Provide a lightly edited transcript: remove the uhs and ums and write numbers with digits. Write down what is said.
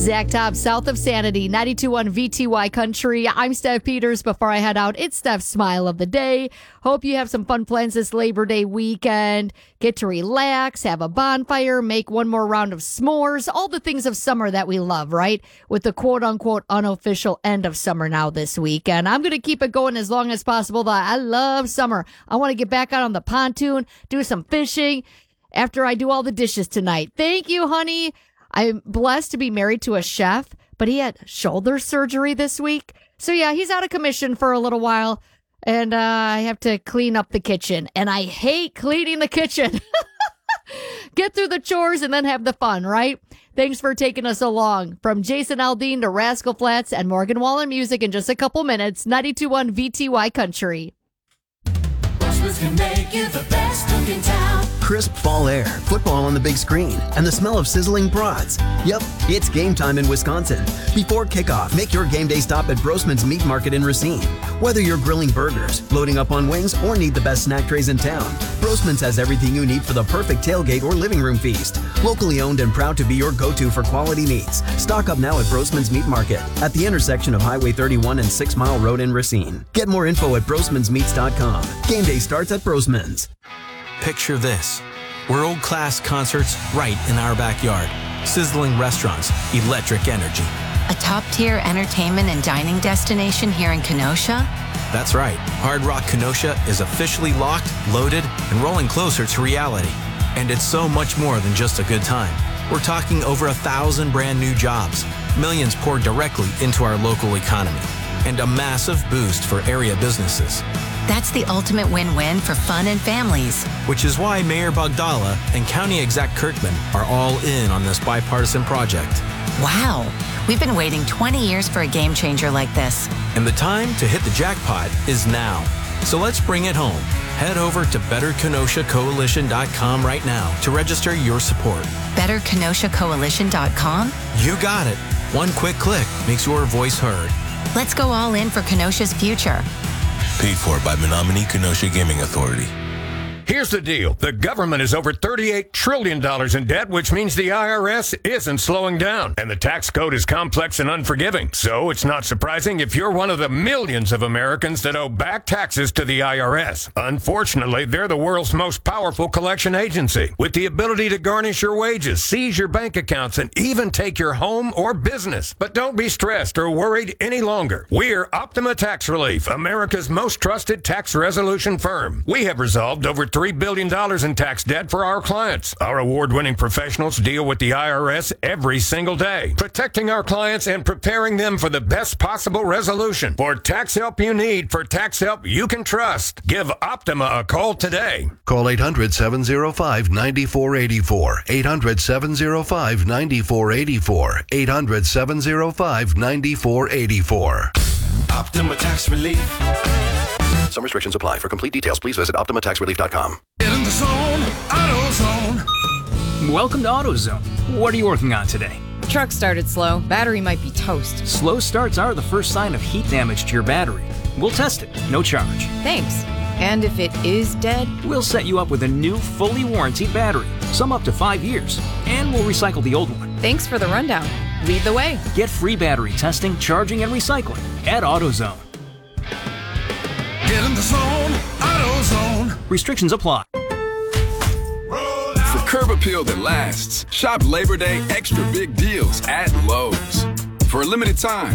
Zach Top, south of Sanity, 92.1 VTY Country. I'm Steph Peters. Before I head out, it's Steph's Smile of the Day. Hope you have some fun plans this Labor Day weekend. Get to relax, have a bonfire, make one more round of s'mores, all the things of summer that we love, right? With the quote-unquote unofficial end of summer now this week. And I'm going to keep it going as long as possible. I love summer. I want to get back out on the pontoon, do some fishing after I do all the dishes tonight. Thank you, honey. I'm blessed to be married to a chef, but he had shoulder surgery this week. So yeah, he's out of commission for a little while, and I have to clean up the kitchen. And I hate cleaning the kitchen. Get through the chores and then have the fun, right? Thanks for taking us along. From Jason Aldean to Rascal Flatts and Morgan Wallen Music in just a couple minutes. 92.1 VTY Country. Can make you the best cook in town. Crisp fall air, football on the big screen, and the smell of sizzling brats. Yep, it's game time in Wisconsin. Before kickoff, make your game day stop at Brosman's Meat Market in Racine. Whether you're grilling burgers, loading up on wings, or need the best snack trays in town, Brosman's has everything you need for the perfect tailgate or living room feast. Locally owned and proud to be your go-to for quality meats. Stock up now at Brosman's Meat Market at the intersection of Highway 31 and 6 Mile Road in Racine. Get more info at brosmansmeats.com. Game day starts at Brosman's. Picture this. World-class concerts right in our backyard. Sizzling restaurants, electric energy. A top-tier entertainment and dining destination here in Kenosha? That's right. Hard Rock Kenosha is officially locked, loaded, and rolling closer to reality. And it's so much more than just a good time. We're talking over 1,000 brand new jobs, millions poured directly into our local economy, and a massive boost for area businesses. That's the ultimate win-win for fun and families. Which is why Mayor Bogdala and County Exec Kirkman are all in on this bipartisan project. Wow, we've been waiting 20 years for a game changer like this. And the time to hit the jackpot is now. So let's bring it home. Head over to BetterKenoshaCoalition.com right now to register your support. BetterKenoshaCoalition.com? You got it. One quick click makes your voice heard. Let's go all in for Kenosha's future. Paid for by Menominee Kenosha Gaming Authority. Here's the deal. The government is over $38 trillion in debt, which means the IRS isn't slowing down. And the tax code is complex and unforgiving. So it's not surprising if you're one of the millions of Americans that owe back taxes to the IRS. Unfortunately, they're the world's most powerful collection agency, with the ability to garnish your wages, seize your bank accounts, and even take your home or business. But don't be stressed or worried any longer. We're Optima Tax Relief, America's most trusted tax resolution firm. We have resolved over $3 billion in tax debt for our clients. Our award-winning professionals deal with the IRS every single day, protecting our clients and preparing them for the best possible resolution. For tax help you need, for tax help you can trust, give Optima a call today. Call 800-705-9484. 800-705-9484. 800-705-9484. Optima Tax Relief. Some restrictions apply. For complete details, please visit OptimaTaxRelief.com. Get in the zone, AutoZone. Welcome to AutoZone. What are you working on today? Truck started slow. Battery might be toast. Slow starts are the first sign of heat damage to your battery. We'll test it, no charge. Thanks. And if it is dead? We'll set you up with a new, fully warranted battery, some up to 5 years, and we'll recycle the old one. Thanks for the rundown. Lead the way. Get free battery testing, charging, and recycling at AutoZone. Get in the zone, AutoZone. Restrictions apply. For curb appeal that lasts, shop Labor Day extra big deals at Lowe's. For a limited time,